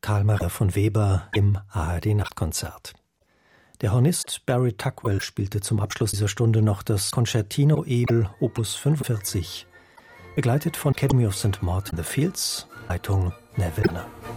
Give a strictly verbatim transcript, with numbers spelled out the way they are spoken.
Karl Maria von Weber im A R D-Nachtkonzert. Der Hornist Barry Tuckwell spielte zum Abschluss dieser Stunde noch das Concertino E-Moll Opus fünfundvierzig, begleitet von Academy of Saint Martin the Fields, Leitung Neville.